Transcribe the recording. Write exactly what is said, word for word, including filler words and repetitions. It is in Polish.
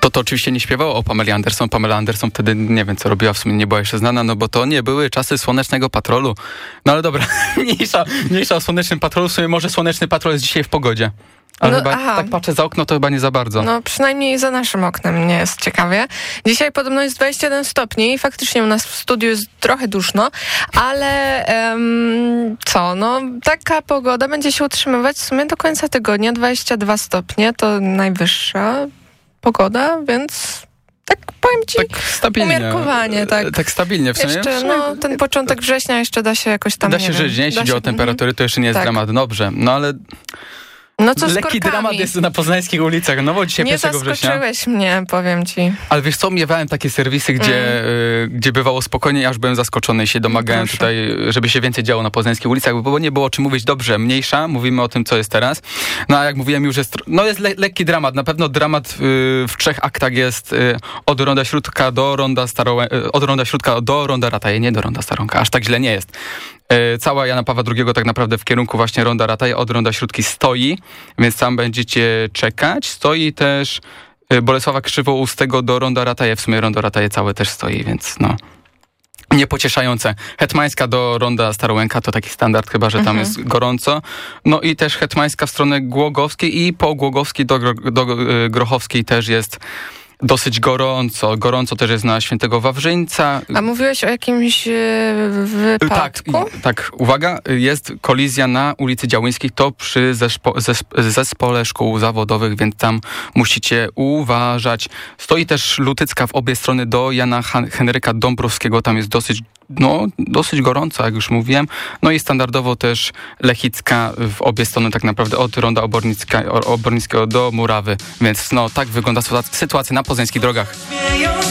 to to oczywiście nie śpiewało o Pameli Anderson. Pamela Anderson wtedy, nie wiem, co robiła, w sumie nie była jeszcze znana, no bo to nie były czasy Słonecznego Patrolu. No ale dobra, mniejsza, mniejsza o Słonecznym Patrolu, w sumie może Słoneczny Patrol jest dzisiaj w pogodzie. Ale No, chyba, aha. tak patrzę za okno, to chyba nie za bardzo. No przynajmniej za naszym oknem nie jest ciekawie. Dzisiaj podobno jest dwadzieścia jeden stopni i faktycznie u nas w studiu jest trochę duszno, ale um, co, no taka pogoda będzie się utrzymywać w sumie do końca tygodnia. dwadzieścia dwa stopnie to najwyższa pogoda, więc tak powiem ci, tak stabilnie. umiarkowanie, tak. Tak stabilnie w sumie. Jeszcze, no, ten początek września jeszcze da się jakoś tam, Da nie się wiem, żyć, nie? Jeśli da chodzi się- o temperatury, to jeszcze nie jest Tak. dramat. Dobrze, no ale No co z lekki korkami? dramat jest na poznańskich ulicach. No bo dzisiaj Nie pierwszego września. zaskoczyłeś mnie, powiem ci. Ale wiesz co, miewałem takie serwisy, gdzie, y, gdzie bywało spokojnie, aż byłem zaskoczony i się domagałem Proszę. tutaj, żeby się więcej działo na poznańskich ulicach, bo nie było o czym mówić. Dobrze, mniejsza, mówimy o tym, co jest teraz. No a jak mówiłem już, jest, no jest le- lekki dramat. Na pewno dramat y, w trzech aktach jest y, od Ronda Śródka do Ronda Starołę, y, od Ronda Śródka do Ronda Rataje, nie do Ronda Staronka. Aż tak źle nie jest. Y, cała Jana Pawła drugiego tak naprawdę w kierunku właśnie Ronda Rataje od Ronda Śródki stoi, więc tam będziecie czekać. Stoi też y, Bolesława Krzywoustego do Ronda Rataje. W sumie Rondo Rataje całe też stoi, więc no niepocieszające. Hetmańska do Ronda Starołęka to taki standard, chyba że tam Mhm. jest gorąco. No i też Hetmańska w stronę Głogowskiej i po Głogowskiej do, Gro- do y, Grochowskiej też jest dosyć gorąco. Gorąco też jest na Świętego Wawrzyńca. A mówiłeś o jakimś e, Tak, wypadku? i- tak, uwaga, jest kolizja na ulicy Działyńskiej, to przy zespo, zesp- zespole szkół zawodowych, więc tam musicie uważać. Stoi też Lutycka w obie strony do Jana Han- Henryka Dąbrowskiego, tam jest dosyć, no, dosyć gorąco, jak już mówiłem. No i standardowo też Lechicka w obie strony tak naprawdę od Ronda Obornicka, Obornickiego do Murawy, więc no tak wygląda sytuacja na poznańskich drogach.